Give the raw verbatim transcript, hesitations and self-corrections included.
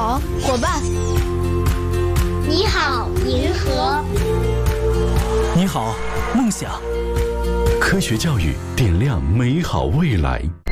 好，伙伴。 你好，银河。 你好，梦想。 科学教育点亮美好未来。